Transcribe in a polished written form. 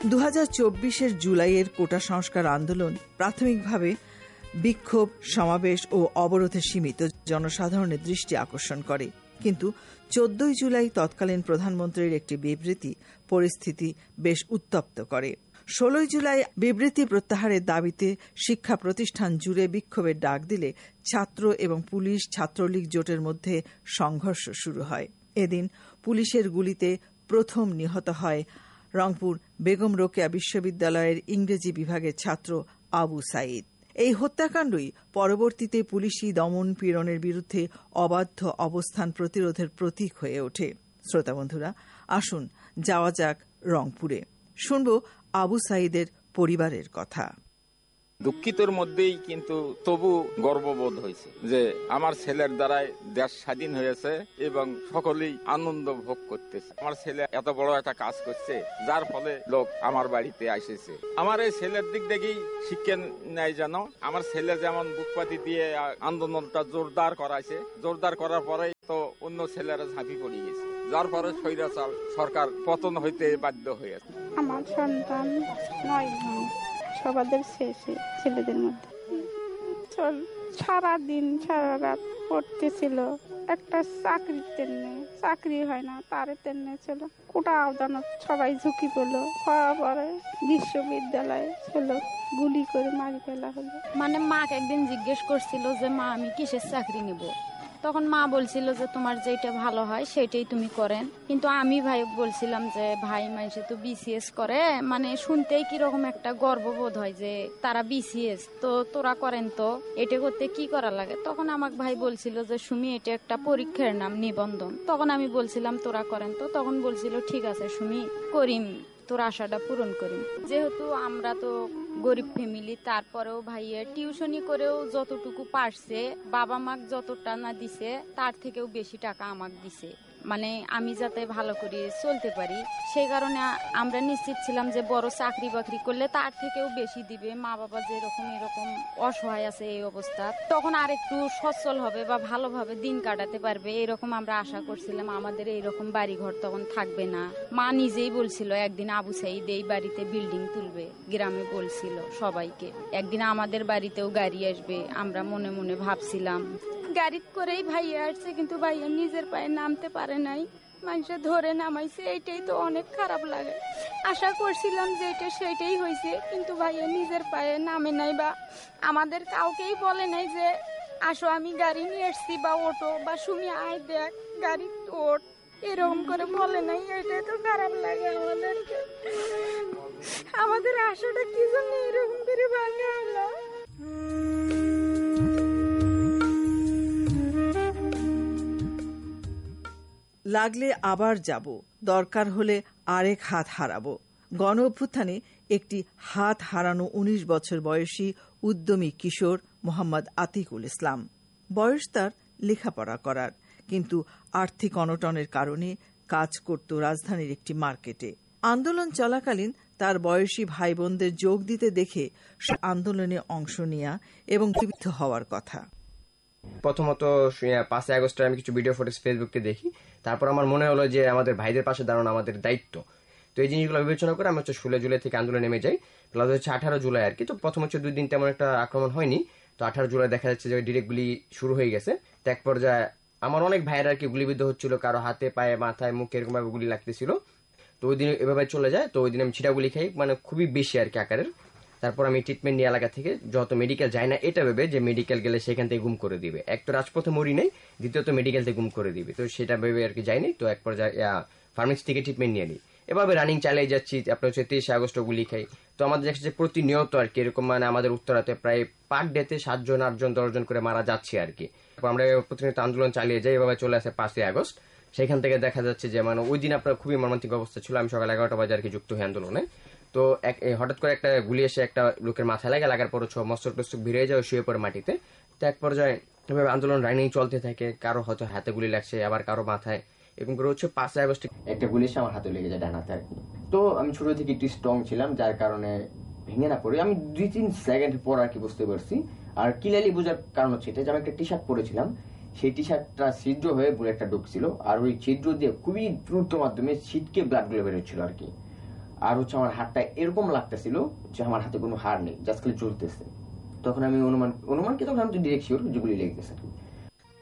2024 জুলাইয়ের কোটা সংস্কার আন্দোলন প্রাথমিকভাবে বিক্ষোভ, সমাবেশ ও অবরোধে সীমিত, জনসাধারণের দৃষ্টি আকর্ষণ করে। কিন্তু 14 জুলাই তৎকালীন প্রধানমন্ত্রীর একটি বিবৃতি পরিস্থিতি বেশ উত্তপ্ত করে। 16 জুলাই বিবৃতি প্রত্যাহারের দাবিতে শিক্ষা প্রতিষ্ঠান জুড়ে বিক্ষোভের ডাক দিলে ছাত্র এবং পুলিশ ছাত্রলীগ জোটের মধ্যে সংঘর্ষ শুরু হয়। এদিন পুলিশের গুলিতে প্রথম নিহত হয় রংপুর বেগম রোকেয়া বিশ্ববিদ্যালয়ের ইংরেজি বিভাগের ছাত্র আবু সাঈদ। এই হত্যাকাণ্ডই পরবর্তীতে পুলিশি দমন পীড়নের বিরুদ্ধে অবাধ্য অবস্থান প্রতিরোধের প্রতীক হয়ে ওঠে। শ্রোতা বন্ধুরা, আসুন যাওয়া যাক রংপুরে, শুনব আবু সাঈদের পরিবারের কথা। দুঃখিতর মধ্যেই কিন্তু তবু গর্ববোধ হয়েছে যে আমার ছেলের দ্বারাই দেশ স্বাধীন হয়েছে এবং সকলেই আনন্দ ভোগ করতেছে। আমার ছেলে এত বড় একটা কাজ করছে, যার ফলে লোক আমার বাড়িতে আসেছে। আমার এই ছেলের দিক দেখেই শিক্ষা নেয় যেন আমার ছেলে যেমন বুকপাতি দিয়ে আন্দোলনটা জোরদার করাইছে, জোরদার করার পরে তো অন্য ছেলেরা ঝাঁপি পড়ে গেছে, যার পরে স্বৈরাচার সরকার পতন হইতে বাধ্য হয়েছে। আমার সন্তান 9 জন, সবাদের শেষে ছেলেদের মধ্যে সারাদিন সারা রাত পড়তেছিল। একটা চাকরির তেমনি চাকরি হয় না, তারে তেমনি ছিল। কোটা আদানত সবাই ঝুঁকি পড়লো, হওয়ার পরে বিশ্ববিদ্যালয়ে ছিল গুলি করে মারি ফেলা হলো। মানে মাকে একদিন জিজ্ঞেস করছিল যে মা আমি কিসের চাকরি নিব, তখন মা বলছিল যে তোমার যেটা ভালো হয় সেটাই তুমি করেন। কিন্তু আমি ভাই বলছিলাম যে ভাই মানুষে তো বিসিএস করে, মানে শুনতেই কিরকম একটা গর্ববোধ হয় যে তারা বিসিএস, তো তোরা করেন তো, এটা করতে কি করা লাগে। তখন আমাকে ভাই বলছিল যে সুমি এটা একটা পরীক্ষার নাম, নিবন্ধন। তখন আমি বলছিলাম তোরা করেন তো, তখন বলছিল ঠিক আছে সুমি করিম, তোর আশাটা পূরণ করি। যেহেতু আমরা তো গরিব ফ্যামিলি, তারপরেও ভাইয়া টিউশনি করেও যতটুকু পারছে, বাবা মাকে যতটা না দিছে তার থেকেও বেশি টাকা আমাকে দিছে, মানে আমি যাতে ভালো করে চলতে পারি। সেই কারণে আমরা নিশ্চিত ছিলাম যে বড় চাকরি বাকরি করলে তার থেকেও বেশি দিবে। মা বাবা যেরকম এরকম অসহায় আছে এই অবস্থা, তখন আর একটু সচ্ছল হবে বা ভালোভাবে দিন কাটাতে পারবে, এরকম আমরা আশা করছিলাম। আমাদের এইরকম বাড়ি ঘর তখন থাকবে না। মা নিজেই বলছিল একদিন আবু সাঈদ এই বাড়িতে বিল্ডিং তুলবে, গ্রামে বলছিল সবাইকে, একদিন আমাদের বাড়িতেও গাড়ি আসবে। আমরা মনে মনে ভাবছিলাম গাড়ি করেই ভাইয়া আসছে, কিন্তু ভাইয়া নিজের পায়ে নামতে পারে নাই, মানুষে ধরে নামাইছে। এইটাই তো অনেক খারাপ লাগে। আশা করছিলাম যে এটা সেইটাই হয়েছে, কিন্তু ভাইয়া নিজের পায়ে নামে নাই বা আমাদের কাউকেই বলে নাই যে আসো আমি গাড়ি নিয়ে এসছি বা অটো বা সুমি আয় দেখ গাড়ি ওঠ, এরকম করে বলে নাই। এটাই তো খারাপ লাগে আমাদেরকে। আমাদের আশাটা কি জন্য এরকম করে ভাঙা হলো। লাগলে আবার যাব, দরকার হলে আরেক হাত হারাবো। গণ অভ্যুত্থানে একটি হাত হারানো 19 বছর বয়সী উদ্যমী কিশোর মোহাম্মদ আতিকুল ইসলাম। বয়স তার লেখাপড়া করার, কিন্তু আর্থিক অনটনের কারণে কাজ করত রাজধানীর একটি মার্কেটে। আন্দোলন চলাকালীন তার বয়সী ভাই বোনদের যোগ দিতে দেখে আন্দোলনে অংশ নেয়া এবং জীবিত হওয়ার কথা। প্রথমত 5 আগস্টে আমি কিছু ভিডিও ফুটেজ ফেসবুকে দেখি, তারপর আমার মনে হলো যে আমাদের ভাইদের পাশে দাঁড়ানো আমাদের দায়িত্ব। তো এই জিনিসগুলো বিবেচনা করে আমি 16 জুলাই থেকে আন্দোলনে নেমে যাই। প্লাস 18 জুলাই আর কি। তো প্রথম 2 দিন তেমন একটা আক্রমণ হয়নি। তো 18 জুলাই দেখা যাচ্ছে যে ডিরেক্ট গুলি শুরু হয়ে গেছে। তো এক পর্যায়ে আমার অনেক ভাইয়েরা আর কি গুলিবিদ্ধ হচ্ছিল, কারো হাতে পায়ে মাথায় মুখে এরকম ভাবে গুলি লাগতেছিল। তো ওই দিন এভাবে চলে যায়। তো ওই দিন আমি ছিটাগুলি খাই, মানে খুবই বেশি আর কি আকারের। তারপর আমি ট্রিটমেন্ট নিয়ে এলাকা থেকে যত মেডিকেল যায় না এটা ভেবে যে মেডিকেল গেলে সেখান থেকে গুম করে দিবে। এক তো রাজপথে মরি নেই, দ্বিতীয়ত মেডিকেল থেকে গুম করে দিবে। তো সেটা ভেবে আর কি যায়নি। তো এক পর্যায়ে ফার্মেসি থেকে ট্রিটমেন্ট নিয়ে নিই। এভাবে রানিং চালিয়ে যাচ্ছি। আপনার 23 আগস্ট গুলি খাই। তো আমাদের দেখছি যে প্রতিনিয়ত আর কি এরকম, মানে আমাদের উত্তরাতে প্রায় পার ডেতে 7 জন 8 জন 10 জন করে মারা যাচ্ছে আর কি। আমরা প্রতিনিয়ত আন্দোলন চালিয়ে যাই। এভাবে চলে আসে 5 আগস্ট। সেখান থেকে দেখা যাচ্ছে যে মানে ওই দিন আপনার খুবই মর্মান্তিক অবস্থা ছিল। আমি সকাল 11টা বাজে আর কি যুক্ত হই আন্দোলনে। তো হঠাৎ করে একটা গুলি এসে একটা লোকের মাথায় লাগে, লাগার পর মস্তক টস্তক ভিড়ে যায়, শুয়ে পড়ে মাটিতে। তো এক পর্যায়ে এভাবে আন্দোলন রানিং চলতে থাকে। কারো হয়তো হাতে গুলি লাগছে, আবার কারো মাথায়, এরকম করে হচ্ছে 5 আগস্টে একটা গুলি এসে আমার হাতে লেগে যায় ডান হাতে আর কি। তো আমি ছোট থেকে একটু স্ট্রং ছিলাম, যার কারণে ভেঙে না পড়ে আমি 2-3 সেকেন্ড পর আর কি বুঝতে পারছি। আর ক্লিয়ারলি বোঝার কারণ হচ্ছে এটা যে আমি একটা টি শার্ট পরেছিলাম, সেই টি শার্টটা ছিদ্র হয়ে বুলেটটা ঢুকছিল, আর ওই ছিদ্র দিয়ে খুবই দ্রুত মাধ্যমে ছিটকে ব্লাড গুলো বেরোচ্ছিল আর কি। আর হচ্ছে আমার হাতটা এরকম লাগতেছিল যে আমার হাতে কোনো হাড় নেই, জাস্ট খালি জ্বলতেছে। তখন আমি অনুমান কি তখন আমি তো ডিরেক্ট শিওর যে গুলি লেগে গেছে।